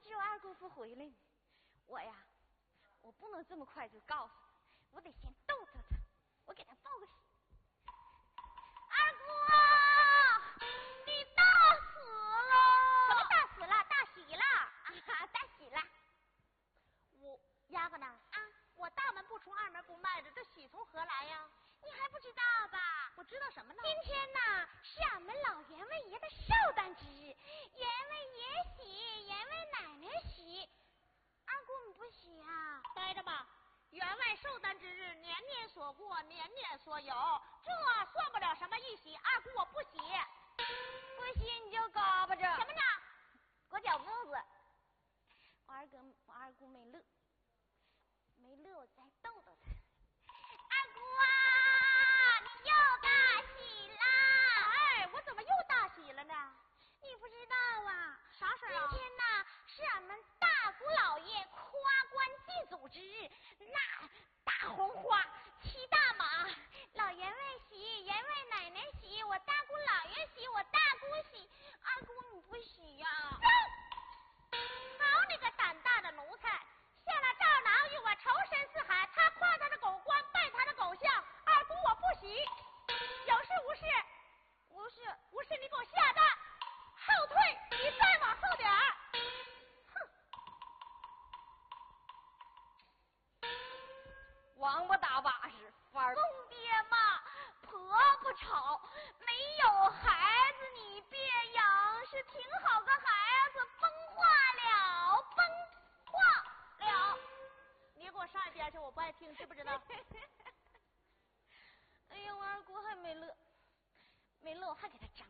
知我二姑父回来呢。我不能这么快就告诉他，我得先逗逗他，我给他报个喜。二姑，你大死了！ 什么大死了？大喜了！ 啊，大喜了！ 我丫鬟呢？啊，我大门不出二门不迈的，这喜从何来呀？ 你还不知道吧？ 我知道什么呢？ 今天呐，是俺们老员外爷的寿诞之日，员外爷喜，员外奶奶喜，二姑你不喜啊？ 待着吧，员外寿诞之日，年年所过，年年所有，这算不了什么一喜。二姑我不喜， 不喜你就嘎巴着什么呢？ 裹脚布子。我二姑没乐，我再逗逗他。二姑啊，你又大喜啦！ 哎，我怎么又大喜了呢？ 你不知道啊？ 啥事啊？ 今天呐，是俺们大姑老爷夸官祭祖之日，那大红花骑大马，老员外喜，员外奶奶喜，我大姑老爷喜，我大姑喜，二姑你不喜呀？ 好你个胆大的奴才！下了赵囊与我仇深似海，他夸他的狗官，拜他的狗相，二姑我不喜。有事无事？无事，你给我下蛋，后退，你再往后点儿。 哼！王八打把式，公爹骂，婆不吵，没有孩子你别养，是挺好个孩子，崩化了。 你给我上一边去，我不爱听，知不知道？ 哎呀，我二姑还没乐，我还给他扎